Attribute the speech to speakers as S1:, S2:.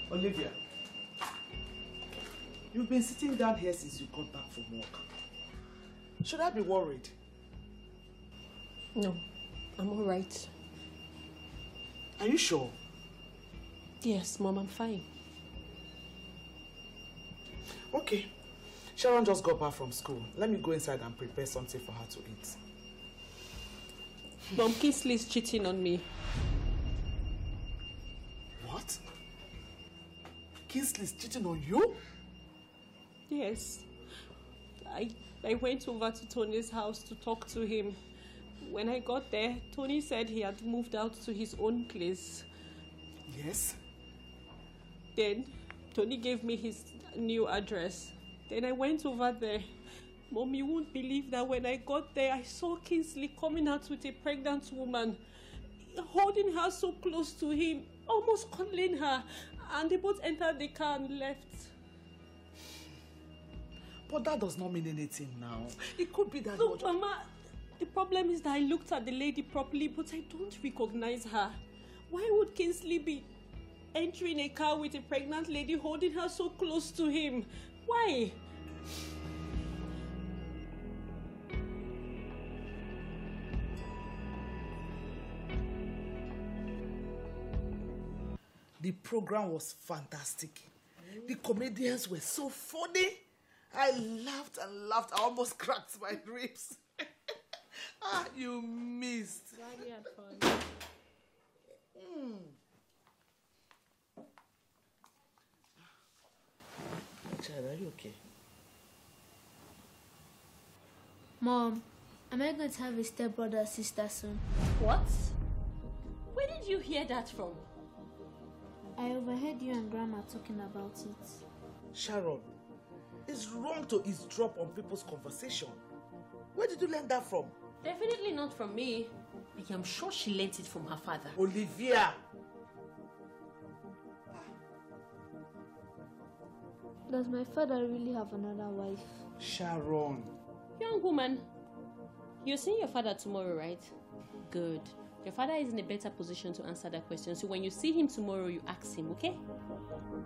S1: Olivia, you've been sitting down here since you got back from work. Should I be worried?
S2: No, I'm all right.
S1: Are you sure?
S2: Yes, Mom, I'm fine.
S1: Okay. Sharon just got back from school. Let me go inside and prepare something for her to eat.
S2: Mom, Kingsley's cheating on me.
S1: What? Kingsley's cheating on you?
S2: Yes. I went over to Tony's house to talk to him. When I got there, Tony said he had moved out to his own place.
S1: Yes?
S2: Then, Tony gave me his new address. Then I went over there. Mom, you won't believe that when I got there, I saw Kingsley coming out with a pregnant woman, holding her so close to him, almost cuddling her, and they both entered the car and left.
S1: But that does not mean anything now. It could be that...
S2: Look, Mama, the problem is that I looked at the lady properly, but I don't recognize her. Why would Kingsley be entering a car with a pregnant lady, holding her so close to him? Why?
S1: The program was fantastic. The comedians were so funny. I laughed and laughed. I almost cracked my ribs. You missed.
S2: Daddy had fun.
S1: Child, are you okay?
S3: Mom, am I going to have a stepbrother or sister soon?
S2: What? Where did you hear that from?
S3: I overheard you and Grandma talking about it.
S1: Sharon, it's wrong to eavesdrop on people's conversation. Where did you learn that from?
S2: Definitely not from me. I am sure she learnt it from her father.
S1: Olivia!
S3: Does my father really have another wife?
S1: Sharon.
S2: Young woman, you're seeing your father tomorrow, right? Good. Your father is in a better position to answer that question. So when you see him tomorrow, you ask him, okay?